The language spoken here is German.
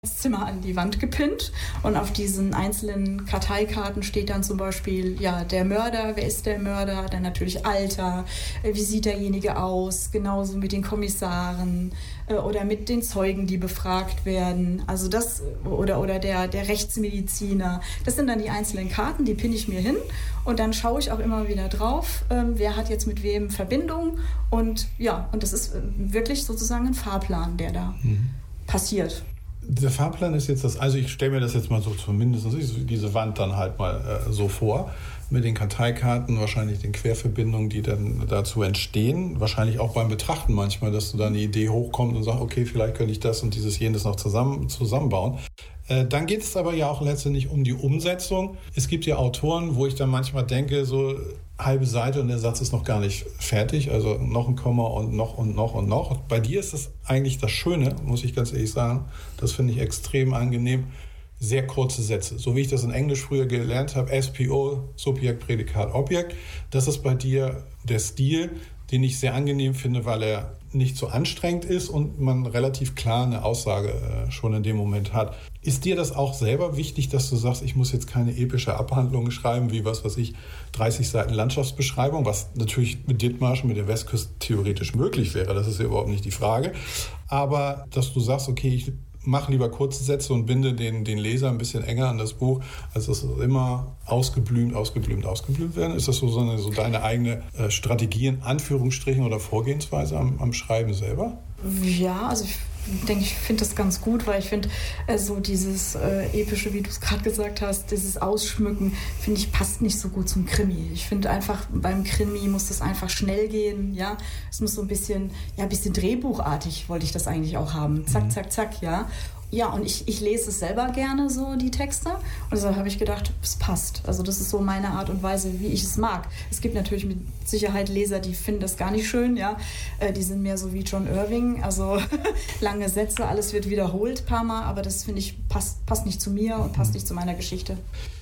Zimmer an die Wand gepinnt und auf diesen einzelnen Karteikarten steht dann zum Beispiel, ja, der Mörder, wer ist der Mörder, dann natürlich Alter, wie sieht derjenige aus, genauso mit den Kommissaren oder mit den Zeugen, die befragt werden, also das oder der Rechtsmediziner, das sind dann die einzelnen Karten, die pinne ich mir hin und dann schaue ich auch immer wieder drauf, wer hat jetzt mit wem Verbindung und ja, und das ist wirklich sozusagen ein Fahrplan, der da passiert. Der Fahrplan ist jetzt also ich stelle mir das jetzt mal so zumindest diese Wand dann halt mal so vor, mit den Karteikarten, wahrscheinlich den Querverbindungen, die dann dazu entstehen, wahrscheinlich auch beim Betrachten manchmal, dass du da eine Idee hochkommt und sagst, okay, vielleicht könnte ich das und jenes noch zusammenbauen. Dann geht es aber ja auch letztendlich um die Umsetzung. Es gibt ja Autoren, wo ich dann manchmal denke, so halbe Seite und der Satz ist noch gar nicht fertig, also noch ein Komma und noch und noch und noch. Bei dir ist das eigentlich das Schöne, muss ich ganz ehrlich sagen. Das finde ich extrem angenehm. Sehr kurze Sätze. So wie ich das in Englisch früher gelernt habe, SPO, Subjekt, Prädikat, Objekt. Das ist bei dir der Stil, den ich sehr angenehm finde, weil er nicht so anstrengend ist und man relativ klar eine Aussage schon in dem Moment hat. Ist dir das auch selber wichtig, dass du sagst, ich muss jetzt keine epische Abhandlung schreiben, wie 30 Seiten Landschaftsbeschreibung, was natürlich mit Dithmarschen, mit der Westküste theoretisch möglich wäre, das ist ja überhaupt nicht die Frage. Aber dass du sagst, okay, ich mache lieber kurze Sätze und binde den Leser ein bisschen enger an das Buch, als dass es immer ausgeblümt werden. Ist das so deine eigene Strategie in Anführungsstrichen oder Vorgehensweise am Schreiben selber? Ja, also ich finde das ganz gut, weil ich finde, so dieses Epische, wie du es gerade gesagt hast, dieses Ausschmücken, finde ich, passt nicht so gut zum Krimi. Ich finde einfach, beim Krimi muss das einfach schnell gehen, ja. Es muss so ein bisschen drehbuchartig wollte ich das eigentlich auch haben. Zack, zack, zack, ja. Ja, und ich lese es selber gerne, so die Texte. Und deshalb habe ich gedacht, es passt. Also das ist so meine Art und Weise, wie ich es mag. Es gibt natürlich mit Sicherheit Leser, die finden das gar nicht schön, ja. Die sind mehr so wie John Irving, also lange Sätze, alles wird wiederholt ein paar Mal. Aber das, finde ich, passt nicht zu mir und passt nicht zu meiner Geschichte.